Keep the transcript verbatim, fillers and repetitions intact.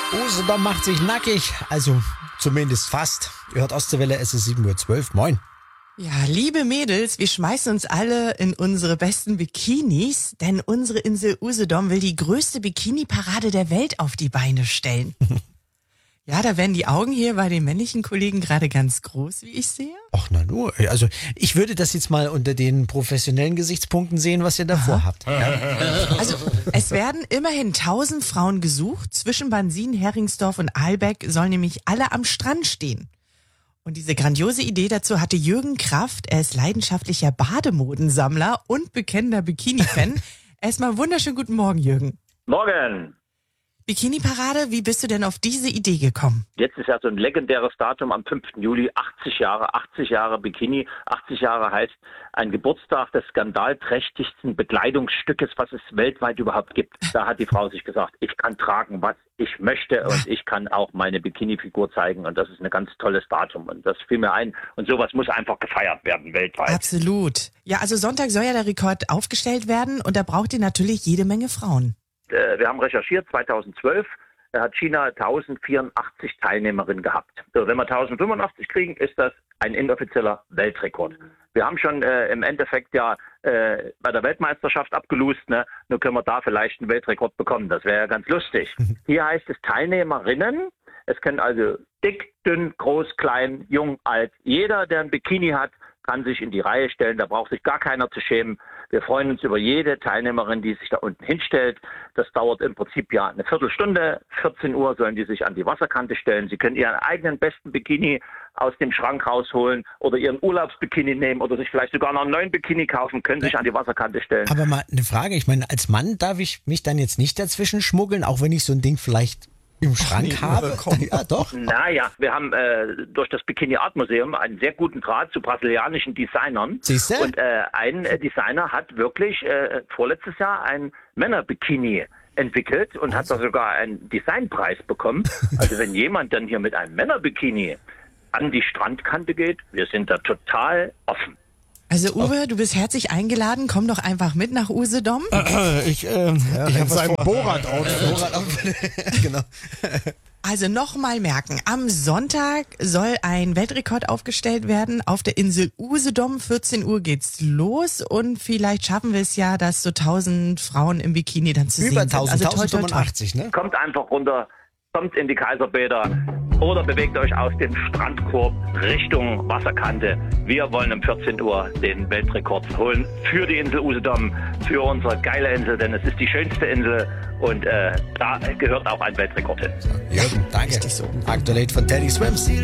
Usedom macht sich nackig, also zumindest fast. Ihr hört Ostseewelle, es ist sieben Uhr zwölf. Moin. Ja, liebe Mädels, wir schmeißen uns alle in unsere besten Bikinis, denn unsere Insel Usedom will die größte Bikini-Parade der Welt auf die Beine stellen. Ja, da werden die Augen hier bei den männlichen Kollegen gerade ganz groß, wie ich sehe. Ach na nur, also ich würde das jetzt mal unter den professionellen Gesichtspunkten sehen, was ihr davor habt. Ja? Also es werden immerhin tausend Frauen gesucht. Zwischen Bansin, Heringsdorf und Aalbeck sollen nämlich alle am Strand stehen. Und diese grandiose Idee dazu hatte Jürgen Kraft. Er ist leidenschaftlicher Bademodensammler und bekennender Bikini-Fan. Erstmal wunderschönen guten Morgen, Jürgen. Morgen. Bikini-Parade, wie bist du denn auf diese Idee gekommen? Jetzt ist ja so ein legendäres Datum am fünften Juli, achtzig Jahre, achtzig Jahre Bikini. achtzig Jahre heißt ein Geburtstag des skandalträchtigsten Bekleidungsstückes, was es weltweit überhaupt gibt. Da hat die Frau sich gesagt, ich kann tragen, was ich möchte und ich kann auch meine Bikini-Figur zeigen und das ist ein ganz tolles Datum und das fiel mir ein und sowas muss einfach gefeiert werden weltweit. Absolut. Ja, also Sonntag soll ja der Rekord aufgestellt werden und da braucht ihr natürlich jede Menge Frauen. Wir haben recherchiert, zweitausendzwölf hat China eintausendvierundachtzig Teilnehmerinnen gehabt. So, wenn wir eintausendfünfundachtzig kriegen, ist das ein inoffizieller Weltrekord. Wir haben schon äh, im Endeffekt ja äh, bei der Weltmeisterschaft abgelost, ne? Nur können wir da vielleicht einen Weltrekord bekommen. Das wäre ja ganz lustig. Hier heißt es Teilnehmerinnen. Es können also dick, dünn, groß, klein, jung, alt. Jeder, der ein Bikini hat, kann sich in die Reihe stellen. Da braucht sich gar keiner zu schämen. Wir freuen uns über jede Teilnehmerin, die sich da unten hinstellt. Das dauert im Prinzip ja eine Viertelstunde. vierzehn Uhr sollen die sich an die Wasserkante stellen. Sie können ihren eigenen besten Bikini aus dem Schrank rausholen oder ihren Urlaubsbikini nehmen oder sich vielleicht sogar noch einen neuen Bikini kaufen, können sich an die Wasserkante stellen. Aber mal eine Frage, ich meine, als Mann darf ich mich dann jetzt nicht dazwischen schmuggeln, auch wenn ich so ein Ding vielleicht im Schrank nee, habe? Ja, doch. Naja, wir haben äh, durch das Bikini Art Museum einen sehr guten Draht zu brasilianischen Designern. Siehst du? Und äh, ein äh, Designer hat wirklich äh, vorletztes Jahr ein Männerbikini entwickelt und also. hat da sogar einen Designpreis bekommen. Also wenn jemand dann hier mit einem Männerbikini an die Strandkante geht, wir sind da total offen. Also Uwe, du bist herzlich eingeladen. Komm doch einfach mit nach Usedom. Ich, äh, ja, ich habe sein Borat-Outfit. Genau. Also nochmal merken, am Sonntag soll ein Weltrekord aufgestellt werden auf der Insel Usedom. vierzehn Uhr geht's los und vielleicht schaffen wir es ja, dass so tausend Frauen im Bikini dann zu Über sehen sind. Also tausendfünfundachtzig, ne? Kommt einfach runter, kommt in die Kaiserbäder oder bewegt euch aus dem Strandkorb Richtung Wasserkante. Wir wollen um vierzehn Uhr den Weltrekord holen für die Insel Usedom, für unsere geile Insel, denn es ist die schönste Insel und äh, da gehört auch ein Weltrekord hin. Jürgen, danke. So. Aktuell von Teddy Swims.